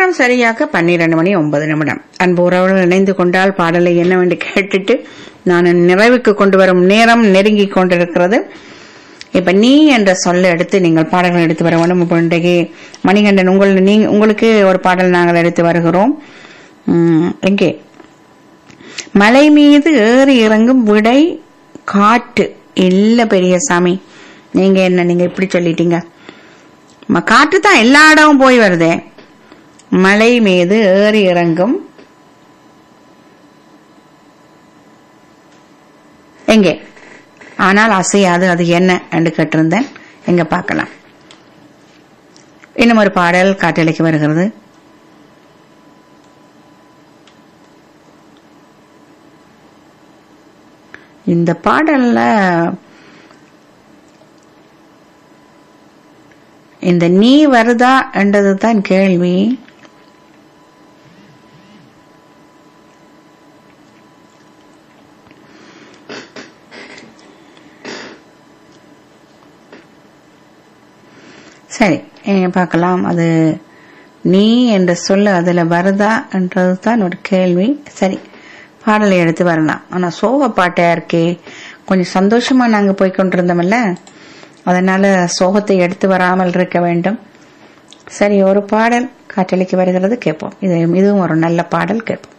நேரம் சரியாக 12:09. அன்பு உறவுடன் இணைந்து கொண்டால் பாடலை என்னவென்று கேட்டுட்டு நான் நிறைவுக்கு கொண்டு வரும் நேரம் நெருங்கி கொண்டிருக்கிறது. இப்ப நீ என்ற சொல்ல எடுத்து நீங்கள் பாடல்கள் எடுத்து வர வேண்டும். இப்போ இன்றைக்கு மணிகண்டன் உங்களுக்கு ஒரு பாடல் நாங்கள் எடுத்து வருகிறோம். எங்கே? மலை மீது ஏறி இறங்கும் விடை காற்று இல்ல பெரியசாமி. நீங்க இப்படி சொல்லிட்டீங்க. காற்று தான் எல்லா இடமும் போய் வருதே. மலை மீது ஏறி இறங்கும் எங்கே? ஆனால் அசையாது, அது என்ன என்று கேட்டிருந்தேன். எங்க பார்க்கலாம். இன்னும் ஒரு பாடல் காற்றலைக்கு வருகிறது. இந்த பாடல்ல இந்த நீ வருதா என்றதுதான் கேள்வி. சரி, பார்க்கலாம். அது நீ என்ற சொல்ல அதுல வருதா என்றதுதான் ஒரு கேள்வி. சரி, பாடலை எடுத்து வரலாம். ஆனா சோக பாட்டையா இருக்கே. கொஞ்சம் சந்தோஷமா நாங்க போய்கொண்டிருந்தோம்ல, அதனால சோகத்தை எடுத்து வராமல் இருக்க வேண்டும். சரி, ஒரு பாடல் காற்றலைக்கு வருகிறது, கேட்போம். இதுவும் ஒரு நல்ல பாடல், கேட்போம்.